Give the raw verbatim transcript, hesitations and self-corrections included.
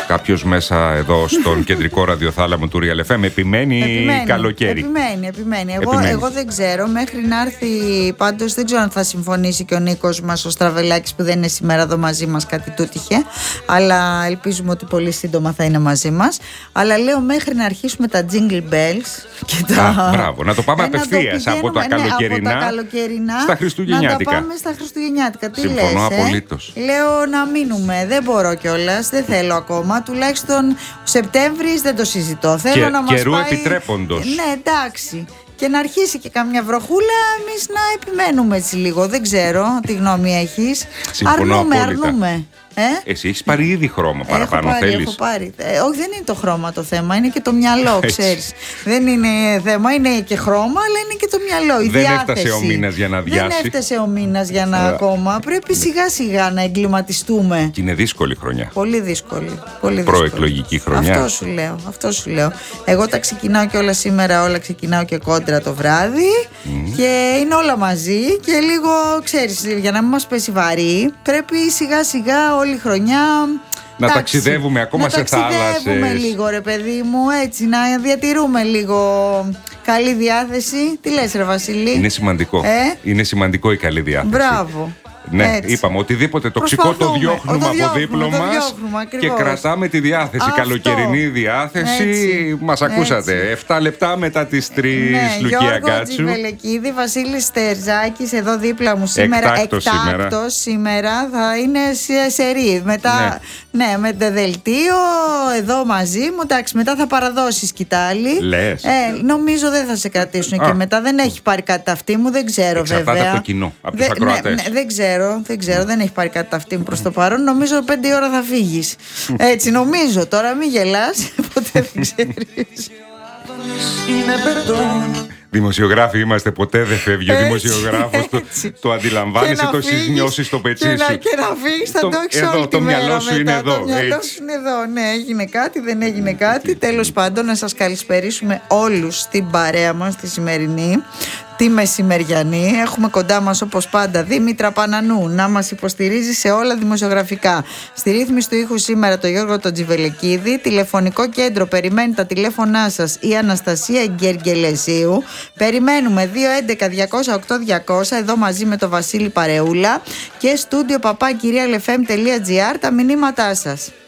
Κάποιος μέσα εδώ στον κεντρικό ραδιοθάλαμο του Real εφ εμ επιμένει, επιμένει καλοκαίρι. Επιμένει, επιμένει. Εγώ, εγώ δεν ξέρω, μέχρι να έρθει, πάντως δεν ξέρω αν θα συμφωνήσει και ο Νίκος μας, ο Στραβελάκης, που δεν είναι σήμερα εδώ μαζί μας, κάτι τούτυχε. Αλλά ελπίζουμε ότι πολύ σύντομα θα είναι μαζί μας. Αλλά λέω μέχρι να αρχίσουμε τα jingle bells και τα... Α, μπράβο, να το πάμε απευθείας από τα καλοκαιρινά, ναι, καλοκαιρινά στα χριστουγεννιάτικα. Να τα πάμε στα χριστουγεννιάτικα. Τι Συμφωνώ λες, απολύτως. Ε? Λέω να μείνουμε. Δεν μπορώ κιόλας, δεν θέλω ακόμα. Τουλάχιστον ο Σεπτέμβρης δεν το συζητώ. Θέλω και, να μας καιρού πάει... επιτρέποντος. Ναι, εντάξει. Και να αρχίσει και καμιά βροχούλα, εμείς να επιμένουμε έτσι λίγο. Δεν ξέρω τι γνώμη έχεις. Συμφωνώ αρνούμε, απόλυτα. αρνούμε. Ε? Εσύ έχεις πάρει ήδη χρώμα παραπάνω, έχω πάρει, θέλεις? Έχω πάρει. Ε, όχι, δεν είναι το χρώμα το θέμα, είναι και το μυαλό, ξέρεις. Δεν είναι θέμα, είναι και χρώμα, αλλά είναι και το μυαλό. Η δεν διάθεση. έφτασε ο μήνας για να διάσει. Δεν έφτασε ο μήνας για να ακόμα. Πρέπει σιγά σιγά να εγκληματιστούμε. Και είναι δύσκολη χρονιά. Πολύ δύσκολη. Πολύ δύσκολη. Προεκλογική χρονιά. Αυτό σου λέω. Αυτό σου λέω. Εγώ τα ξεκινάω και όλα σήμερα, όλα ξεκινάω και κόντρα το βράδυ. Mm. Και είναι όλα μαζί. Και λίγο, ξέρεις, για να μην μας πέσει βαρύ, πρέπει σιγά σιγά όλη η χρονιά. Να τάξη, ταξιδεύουμε ακόμα να σε θάλασσες. Να ταξιδεύουμε λίγο, ρε παιδί μου, έτσι, να διατηρούμε λίγο καλή διάθεση. Τι λες, ρε Βασίλη? Είναι σημαντικό. Ε? Είναι σημαντικό η καλή διάθεση. Μπράβο. Ναι, έτσι. Είπαμε οτιδήποτε τοξικό το διώχνουμε από δίπλο μας και κρατάμε τη διάθεση. Αυτό. Καλοκαιρινή διάθεση. Μας ακούσατε. εφτά λεπτά μετά τις τρεις. Ναι, Λουκία Γιώργο Γκάτσου. Τζιβελεκίδη, Βασίλης Τερζάκης εδώ δίπλα μου σήμερα. Εκτάκτος σήμερα. σήμερα θα είναι σε σερί. Μετά, ναι. ναι, με το δελτίο εδώ μαζί μου. Εντάξει, μετά θα παραδώσει σκητάλη. Λες. Ε, νομίζω δεν θα σε κρατήσουν Α. και μετά. Δεν έχει πάρει κάτι αυτή μου, δεν ξέρω. Εξαρτάται βέβαια. από το κοινό, από τους ακροατές. Ναι, ναι, δεν ξέρω. Δεν ξέρω, δεν έχει πάρει κάτι αυτή μου προς το παρόν. Νομίζω πέντε ώρα θα φύγεις. Έτσι νομίζω. Τώρα μην γελάς. Ποτέ δεν ξέρεις. Δημοσιογράφοι είμαστε, ποτέ δεν φεύγει ο δημοσιογράφος. Το, το αντιλαμβάνεσαι, το έχεις νιώσει στο πετσί σου. Και να, και να φύγεις, θα το, το έχεις όλη το τη μέρα μυαλό σου μετά. είναι εδώ. Το μυαλό σου είναι εδώ. Ναι, έγινε κάτι, δεν έγινε κάτι. Τέλος πάντων, να σας καλησπερίσουμε όλους στην παρέα μας τη σημερινή. Τη μεσημεριανή. Έχουμε κοντά μας όπως πάντα Δήμητρα Πανανού να μας υποστηρίζει σε όλα δημοσιογραφικά. Στη ρύθμιση του ήχου σήμερα το Γιώργο τον Τζιβελεκίδη. Τηλεφωνικό κέντρο περιμένει τα τηλέφωνά σας η Αναστασία Γκεργελεσίου. Περιμένουμε δύο έντεκα διακόσια οκτώ διακόσια εδώ μαζί με το Βασίλη Παρεούλα και στούντιο παπά κυρία ελ εφ εμ τελεία τζι άρ τα μηνύματά σας.